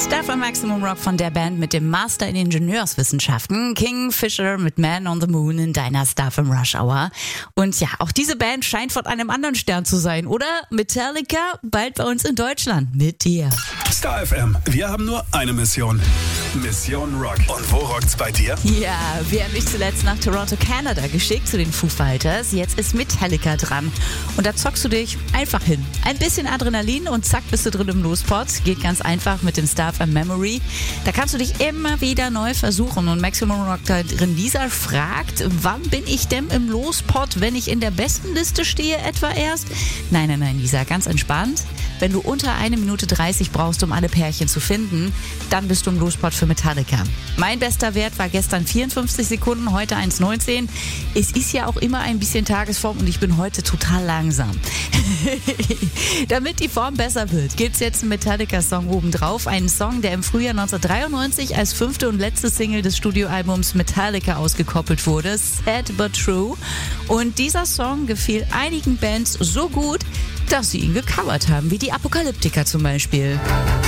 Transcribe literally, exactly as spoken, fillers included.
Stuff am Maximum Rock von der Band mit dem Master in Ingenieurswissenschaften, Kingfisher mit Man on the Moon in deiner Stuff im Rush Hour. Und ja, auch diese Band scheint von einem anderen Stern zu sein, oder? Metallica, bald bei uns in Deutschland, mit dir. Star F M, wir haben nur eine Mission. Mission Rock. Und wo rockt's bei dir? Ja, wir haben dich zuletzt nach Toronto, Canada geschickt zu den Foo Fighters. Jetzt ist Metallica dran. Und da zockst du dich einfach hin. Ein bisschen Adrenalin und zack bist du drin im Lospot. Geht ganz einfach mit dem Star F M Memory. Da kannst du dich immer wieder neu versuchen. Und Maximum Rock drin Lisa fragt, wann bin ich denn im Lospot, wenn ich in der besten Liste stehe etwa erst? Nein, nein, nein, Lisa, ganz entspannt. Wenn du unter eine Minute dreißig brauchst, um alle Pärchen zu finden, dann bist du im Lospot für Metallica. Mein bester Wert war gestern vierundfünfzig Sekunden, heute eins neunzehn. Es ist ja auch immer ein bisschen Tagesform und ich bin heute total langsam. Damit die Form besser wird, gibt's jetzt einen Metallica-Song obendrauf. Einen Song, der im Frühjahr neunzehnhundertdreiundneunzig als fünfte und letzte Single des Studioalbums Metallica ausgekoppelt wurde. Sad but True. Und dieser Song gefiel einigen Bands so gut, dass sie ihn gecovert haben, wie die Apokalyptiker zum Beispiel.